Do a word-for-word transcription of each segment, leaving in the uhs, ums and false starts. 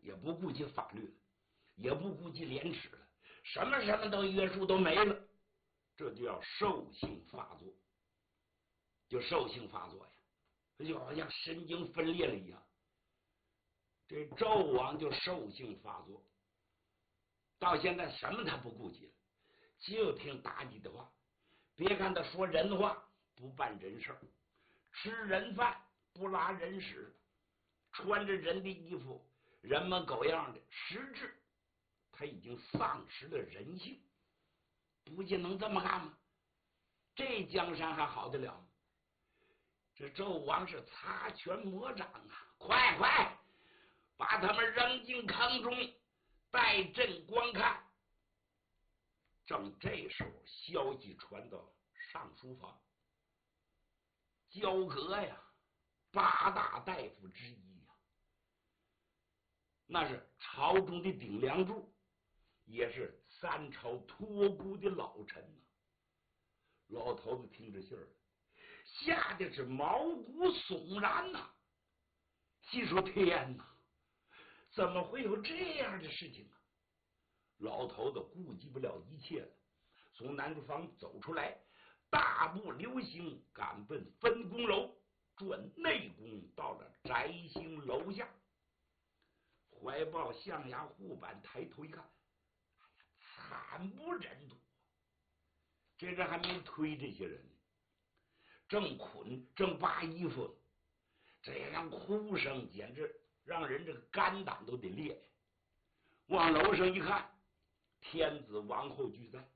也不顾及法律了，也不顾及廉耻了，什么什么都约束都没了，这就叫兽性发作，就兽性发作呀，就好像神经分裂了一样。这纣王就兽性发作，到现在什么他不顾及了，就听妲己的话。别看他说人话，不办人事，吃人饭不拉人屎，穿着人的衣服人模狗样的，实质他已经丧失了人性。不就能这么干吗？这江山还好得了吗？这纣王是擦拳魔掌啊！快快把他们扔进坑中，待朕观看。正这时候，消息传到上书房，焦阁呀，八大大夫之一呀，那是朝中的顶梁柱，也是三朝托孤的老臣呐。老头子听着信儿，吓得是毛骨悚然呐！心说天哪，怎么会有这样的事情啊？老头子顾及不了一切了，从南书房走出来，大步流星赶奔分宫楼，转内宫到了宅星楼下，怀抱象牙护板，抬头一看，哎呀，惨不忍睹！这人还没推这些人呢，正捆正扒衣服，这样哭声简直让人这个肝胆都得裂。往楼上一看，天子王后俱在，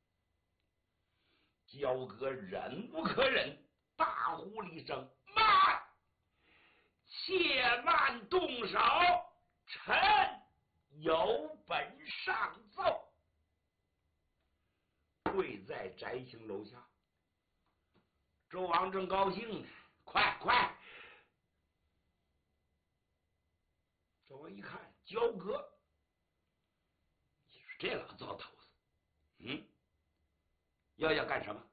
焦阁忍无可忍，大呼了一声：“慢！切慢动手，臣有本上奏。”跪在宅星楼下。周王正高兴呢，快快！周王一看，焦阁，这老糟头子，嗯，要要干什么？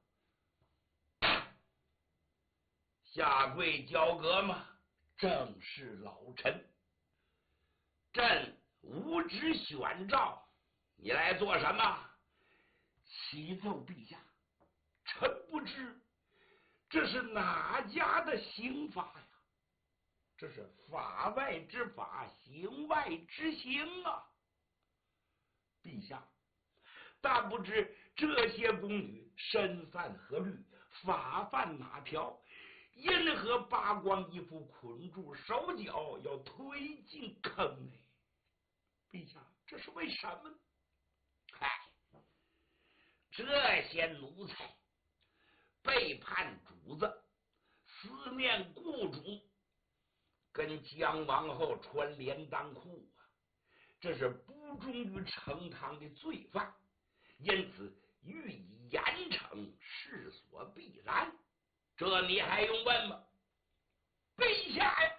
下跪焦阁吗？正是老臣，朕无职选诏，你来做什么？启奏陛下，臣不知这是哪家的刑法呀？这是法外之法，刑外之刑啊！陛下，但不知这些宫女身犯何律，法犯哪条？因何扒光衣服，捆住手脚，要推进坑内？陛下，这是为什么呢？嗨，这些奴才背叛主子，思念雇主，跟姜王后穿连裆裤啊，这是不忠于成汤的罪犯，因此予以严惩，是所必然。这你还用问吗？陛下呀！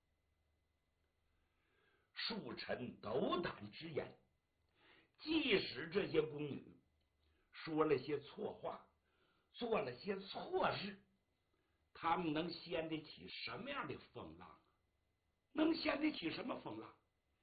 庶臣斗胆直言，即使这些宫女说了些错话，做了些错事，他们能掀得起什么样的风浪？能掀得起什么风浪？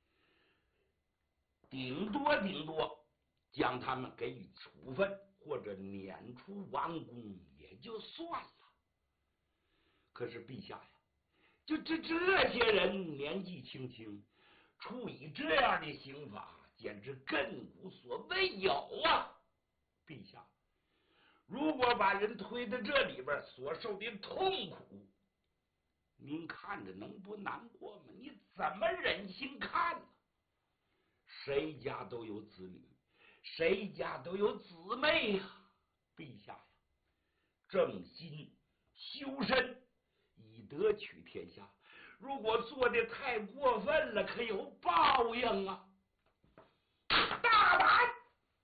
顶多顶多将他们给予处分或者撵出王宫也就算了。可是陛下呀，就这这些人年纪轻轻，处以这样的刑罚，简直亘古所未有啊！陛下，如果把人推到这里边所受的痛苦，您看着能不难过吗？你怎么忍心看呢？谁家都有子女，谁家都有姊妹呀、啊！陛下呀，正心修身，以德取天下。如果做的太过分了，可有报应啊！大胆！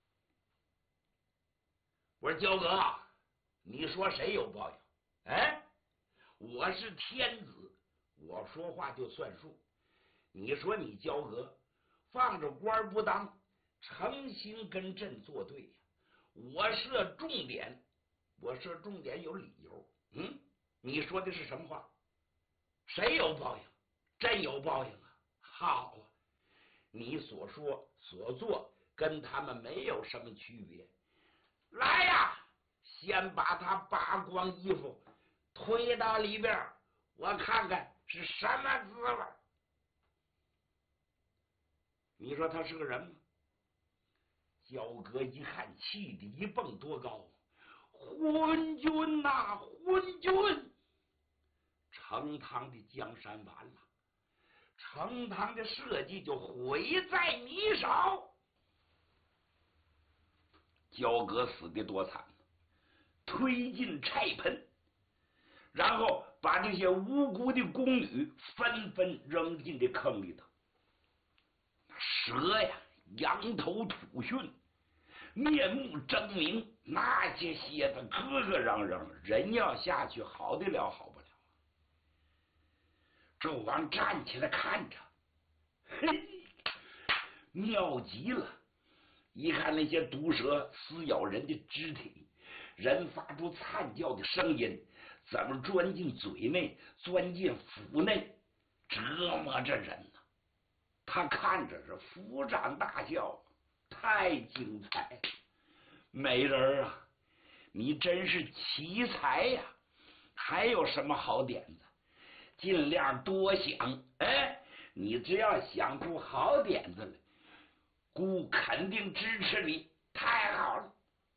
我说焦哥，你说谁有报应？哎，我是天子，我说话就算数。你说你焦哥放着官不当，诚心跟朕作对呀！我设重点，我设重点有理由。嗯，你说的是什么话？谁有报应？朕有报应啊！好啊， 你所说所做跟他们没有什么区别。来呀，先把他扒光衣服推到里边，我看看是什么滋味。你说他是个人吗？焦哥一看，气得一蹦多高，昏君呐、啊，昏君！成汤的江山完了，成汤的社稷就毁在你手。焦哥死的多惨，推进菜盆，然后把这些无辜的宫女纷纷扔进这坑里头。蛇呀，仰头吐讯，面目狰狞，那些蝎子咯咯嚷嚷，人要下去好得了好不了。纣王站起来看着，嘿，妙极了！一看那些毒蛇撕咬人的肢体，人发出惨叫的声音，怎么钻进嘴内，钻进腹内，折磨着人呢？他看着是抚掌大笑，太精彩了！美人啊，你真是奇才呀！还有什么好点子？尽量多想，哎，你只要想出好点子来，姑肯定支持你。太好了！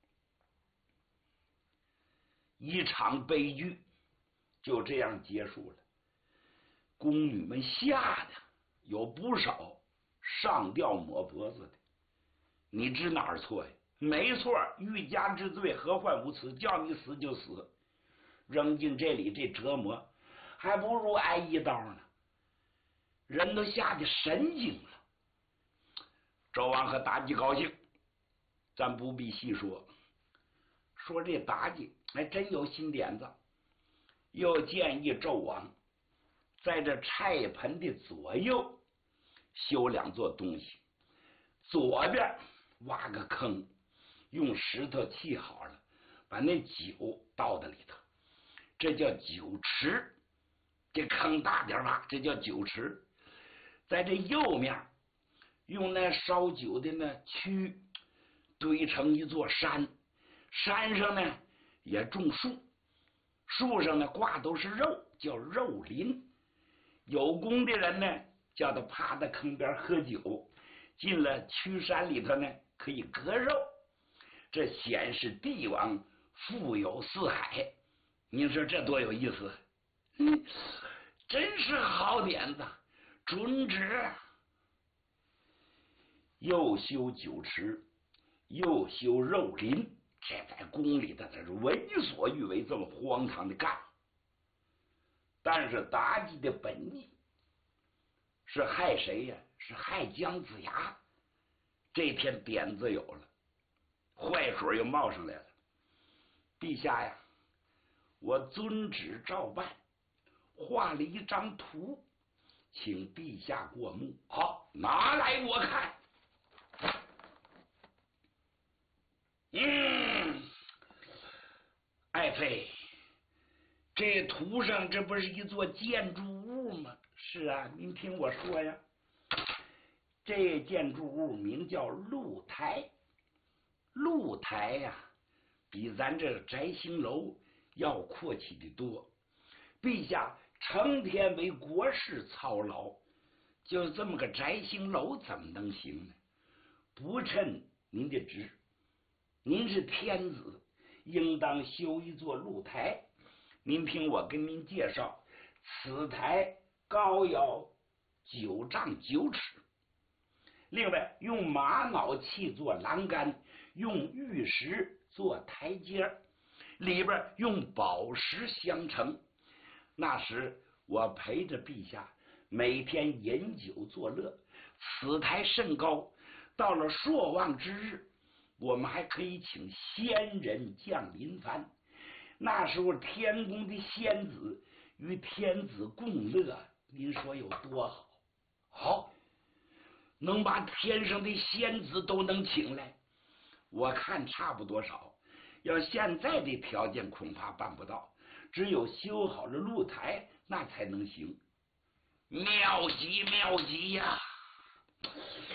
一场悲剧就这样结束了。宫女们吓得有不少上吊抹脖子的。你知哪儿错呀？没错，欲加之罪，何患无辞？叫你死就死，扔进这里这折磨，还不如挨一刀呢。人都吓得神经了。纣王和妲己高兴，咱不必细说。说这妲己还真有新点子，又建议纣王在这菜盆的左右修两座东西，左边挖个坑，用石头砌好了，把那酒倒在里头，这叫酒池。这坑大点吧，这叫酒池。在这右面用那烧酒的那蛆堆成一座山，山上呢也种树，树上呢挂都是肉，叫肉林。有功的人呢，叫他趴在坑边喝酒，进了蛆山里头呢，可以割肉。这显示帝王富有四海。你说这多有意思！嗯，真是好点子，准旨。又修酒池，又修肉林，这在宫里头这是为所欲为，这么荒唐的干。但是妲己的本意是害谁呀？是害姜子牙。这天点子有了，坏水又冒上来了。陛下呀，我遵旨照办，画了一张图，请陛下过目。好，拿来我看。嗯，爱妃，这图上这不是一座建筑物吗？是啊，您听我说呀，这建筑物名叫露台。露台呀、啊，比咱这摘星楼要阔气的多。陛下成天为国事操劳，就这么个摘星楼怎么能行呢？不称您的职，您是天子，应当修一座露台。您听我跟您介绍，此台高有九丈九尺，另外用玛瑙砌作栏杆，用玉石做台阶，里边用宝石相承。那时我陪着陛下每天饮酒作乐，此台甚高，到了朔望之日，我们还可以请仙人降临幡。那时候天宫的仙子与天子共乐，您说有多好？好，能把天上的仙子都能请来，我看差不多少。要现在的条件恐怕办不到，只有修好了露台那才能行。妙极妙极呀！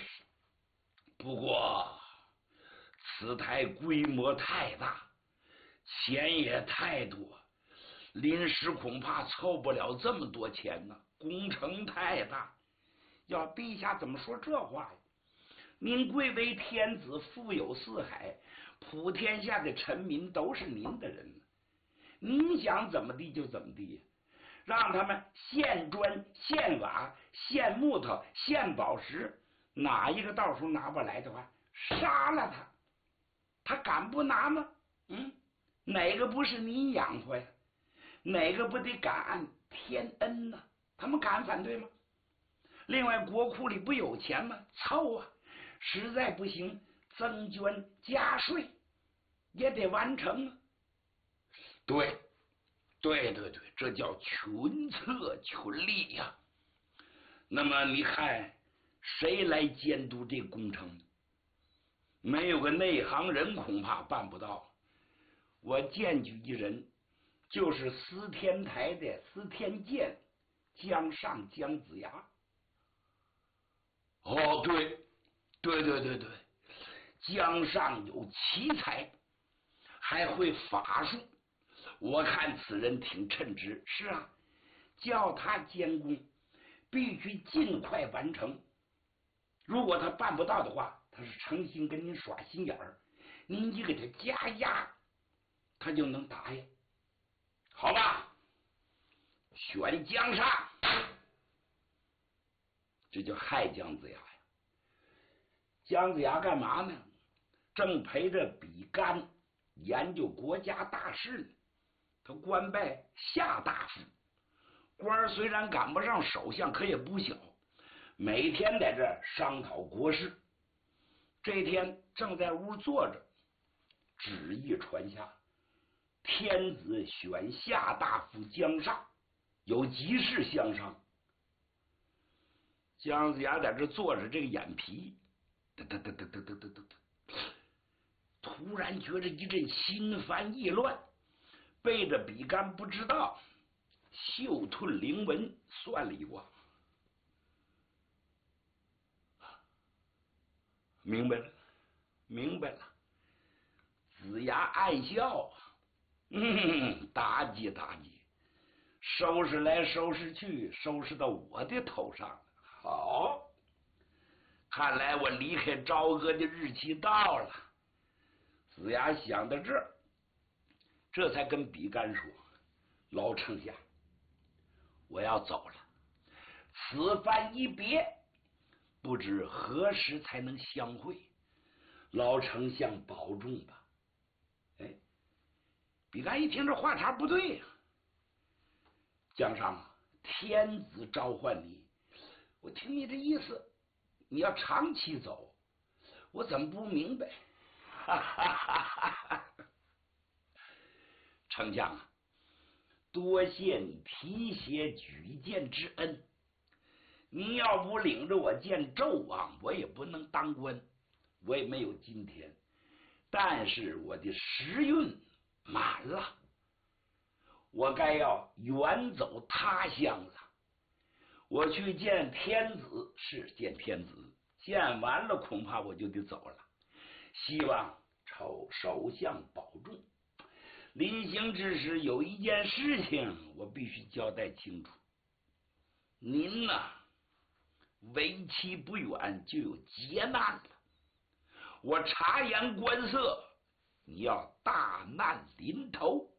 不过此台规模太大，钱也太多，临时恐怕凑不了这么多钱呢。工程太大，要陛下怎么说这话呀？您贵为天子，富有四海，普天下的臣民都是您的人，您想怎么地就怎么地，让他们献砖、献瓦、献木头、献宝石，哪一个到时候拿不来的话，杀了他，他敢不拿吗？嗯，哪个不是您养活呀？哪个不得感恩天恩呢？他们敢反对吗？另外，国库里不有钱吗？凑啊！实在不行，增捐加税也得完成啊。对，对对对，这叫群策群力呀、啊。那么你看，谁来监督这工程？没有个内行人恐怕办不到。我荐举一人，就是司天台的司天监江上姜子牙。哦，对，对对对对，江上有奇才，还会法术。我看此人挺称职。是啊，叫他监工，必须尽快完成。如果他办不到的话，他是诚心跟您耍心眼儿，您一给他加压，他就能打呀。好吧，选江上，这叫害姜子牙呀。姜子牙干嘛呢？正陪着比干研究国家大事呢。他官拜下大夫，官虽然赶不上首相，可也不小，每天在这商讨国事。这天正在屋坐着，旨意传下，天子选下大夫姜尚，有急事相商。姜子牙在这坐着，这个眼皮嘚嘚嘚嘚嘚嘚嘚嘚，突然觉着一阵心烦意乱，背着比干不知道，袖吞灵文，算了一卦。明白了，明白了。子牙暗笑，嗯，打击打击，收拾来收拾去，收拾到我的头上了。好，看来我离开朝歌的日期到了。子牙想到这儿，这才跟比干说：“老丞相，我要走了，此番一别，不知何时才能相会，老丞相保重吧。”哎，比干一听这话茬不对呀、啊，姜尚，天子召唤你，我听你这意思，你要长期走，我怎么不明白？哈哈哈哈！丞相啊，多谢你提携举荐之恩。您要不领着我见纣王，我也不能当官，我也没有今天。但是我的时运满了，我该要远走他乡了。我去见天子，是见天子，见完了恐怕我就得走了。希望瞅首相保重。临行之时，有一件事情我必须交代清楚。您呢，为期不远就有劫难了。我察言观色，你要大难临头，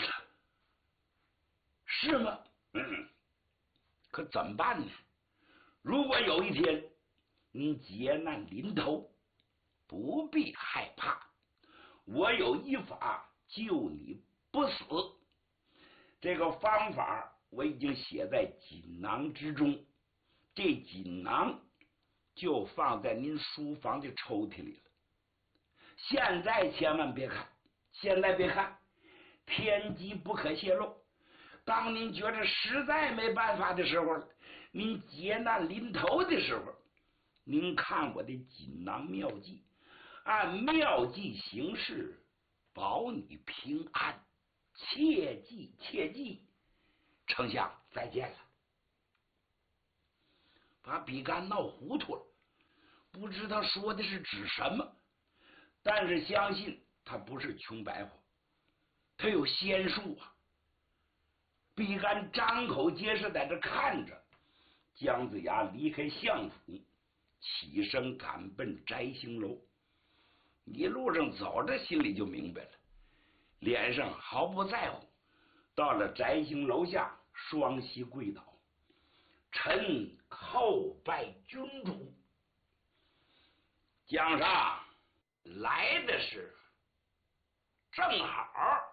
是吗？嗯，可怎么办呢？如果有一天你劫难临头，不必害怕，我有一法救你不死。这个方法我已经写在锦囊之中，这锦囊就放在您书房的抽屉里了。现在千万别看，现在别看，天机不可泄露。当您觉着实在没办法的时候，您劫难临头的时候，您看我的锦囊妙计，按妙计行事，保你平安。切记切记，丞相再见了。把比干闹糊涂了， 不知道说的是指什么，但是相信他不是穷白话，他有仙术啊。毕赣张口结舌在这看着，姜子牙离开相府，起身赶奔摘星楼。一路上走着，心里就明白了，脸上毫不在乎。到了摘星楼下，双膝跪倒，臣叩拜君主。姜尚来的是正好，